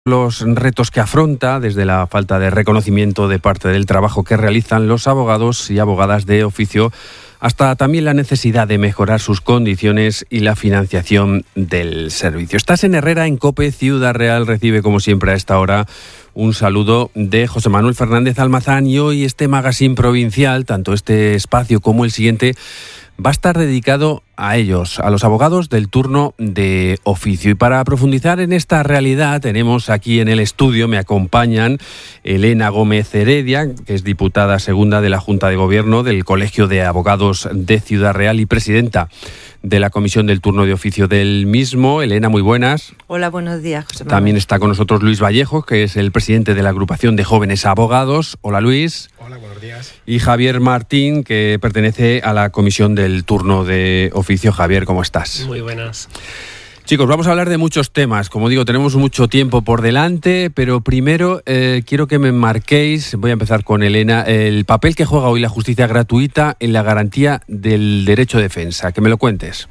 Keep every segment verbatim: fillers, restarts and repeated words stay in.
los retos que afronta, desde la falta de reconocimiento de parte del trabajo que realizan los abogados y abogadas de oficio, hasta también la necesidad de mejorar sus condiciones y la financiación del servicio. Estás en Herrera, en COPE Ciudad Real. Recibe, como siempre a esta hora, un saludo de José Manuel Fernández Almazán, y hoy este magazine provincial, tanto este espacio como el siguiente, va a estar dedicado a ellos, a los abogados del turno de oficio. Y para profundizar en esta realidad, tenemos aquí en el estudio, me acompañan Elena Gómez Heredia, que es diputada segunda de la Junta de Gobierno del Colegio de Abogados de Ciudad Real y presidenta de la Comisión del Turno de Oficio del mismo. Elena, muy buenas. Hola, buenos días, José Manuel. También está con nosotros Luis Vallejo, que es el presidente de la Agrupación de Jóvenes Abogados. Hola, Luis. Hola, buenos días. Y Javier Martín, que pertenece a la Comisión del Turno de Oficio. Javier, ¿cómo estás? Muy buenas. Chicos, vamos a hablar de muchos temas. Como digo, tenemos mucho tiempo por delante, pero primero eh, quiero que me enmarquéis, voy a empezar con Elena, el papel que juega hoy la justicia gratuita en la garantía del derecho de defensa. Que me lo cuentes.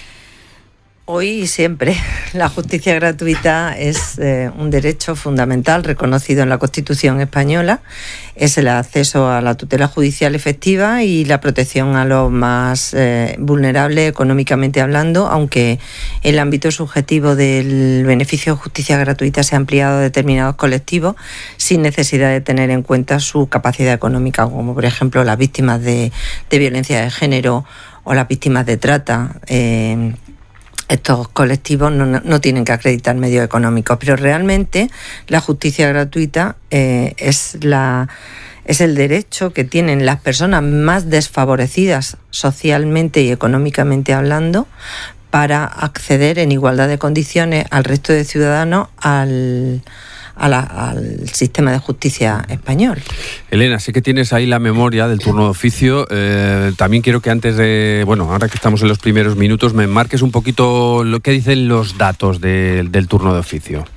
Hoy y siempre, la justicia gratuita es eh, un derecho fundamental reconocido en la Constitución española. Es el acceso a la tutela judicial efectiva y la protección a los más eh, vulnerables económicamente hablando, aunque el ámbito subjetivo del beneficio de justicia gratuita se ha ampliado a determinados colectivos sin necesidad de tener en cuenta su capacidad económica, como por ejemplo las víctimas de, de violencia de género o las víctimas de trata. Eh, Estos colectivos no, no tienen que acreditar medios económicos, pero realmente la justicia gratuita eh, es, la, es el derecho que tienen las personas más desfavorecidas socialmente y económicamente hablando para acceder en igualdad de condiciones al resto de ciudadanos al... A la, al sistema de justicia español. Elena, sé que tienes ahí la memoria del turno de oficio. Eh, también quiero que antes de, bueno, ahora que estamos en los primeros minutos, me marques un poquito lo que dicen los datos de, del turno de oficio.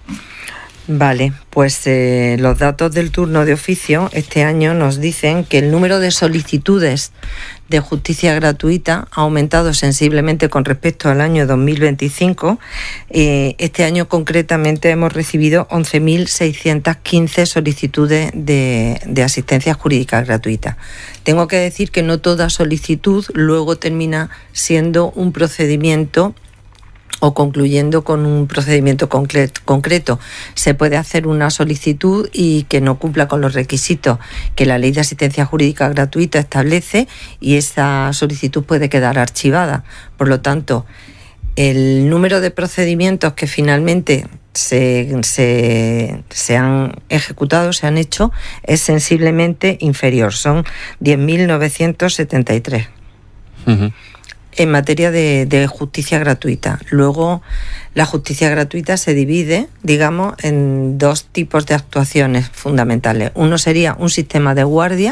Vale, pues eh, los datos del turno de oficio este año nos dicen que el número de solicitudes de justicia gratuita ha aumentado sensiblemente con respecto al año dos mil veinticinco. Eh, este año concretamente hemos recibido once mil seiscientas quince solicitudes de, de asistencia jurídica gratuita. Tengo que decir que no toda solicitud luego termina siendo un procedimiento o concluyendo con un procedimiento concreto. Se puede hacer una solicitud y que no cumpla con los requisitos que la Ley de Asistencia Jurídica Gratuita establece, y esa solicitud puede quedar archivada. Por lo tanto, el número de procedimientos que finalmente se, se, se han ejecutado, se han hecho, es sensiblemente inferior. Son diez mil novecientos setenta y tres. Uh-huh. En materia de, de justicia gratuita. Luego, la justicia gratuita se divide, digamos, en dos tipos de actuaciones fundamentales. Uno sería un sistema de guardia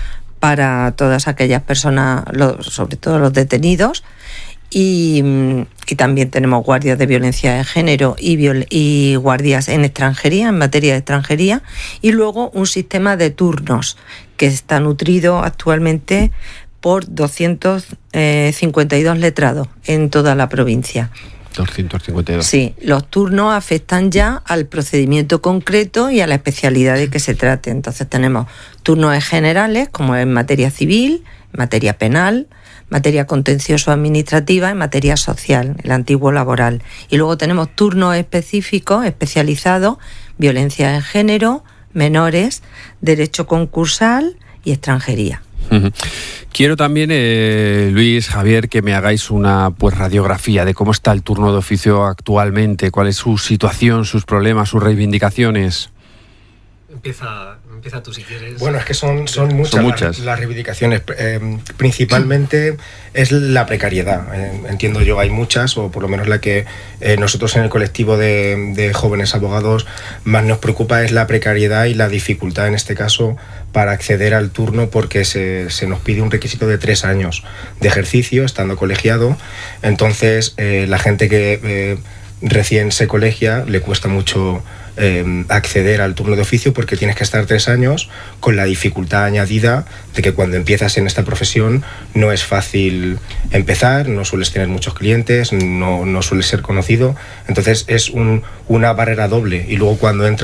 para todas aquellas personas, los, sobre todo los detenidos, y, y también tenemos guardias de violencia de género y, viol, y guardias en extranjería, en materia de extranjería, y luego un sistema de turnos que está nutrido actualmente por doscientos cincuenta y dos letrados en toda la provincia. doscientos cincuenta y dos. Sí, los turnos afectan ya al procedimiento concreto y a la especialidad de que se trate. Entonces tenemos turnos generales, como en materia civil, en materia penal, materia contencioso-administrativa, en materia social, el antiguo laboral. Y luego tenemos turnos específicos, especializados, violencia de género, menores, derecho concursal y extranjería. Uh-huh. Quiero también, eh, Luis, Javier, que me hagáis una pues radiografía de cómo está el turno de oficio actualmente, cuál es su situación, sus problemas, sus reivindicaciones. Empieza, empieza tú si quieres. Bueno, es que son, son muchas, son muchas. Las, las reivindicaciones. Eh, principalmente es la precariedad. Eh, entiendo yo, hay muchas, o por lo menos la que eh, nosotros en el colectivo de, de jóvenes abogados más nos preocupa es la precariedad y la dificultad en este caso para acceder al turno, porque se, se nos pide un requisito de tres años de ejercicio estando colegiado. Entonces eh, la gente que eh, recién se colegia le cuesta mucho eh, acceder al turno de oficio, porque tienes que estar tres años, con la dificultad añadida de que cuando empiezas en esta profesión no es fácil empezar, no sueles tener muchos clientes, no, no sueles ser conocido, entonces es un, una barrera doble, y luego cuando entras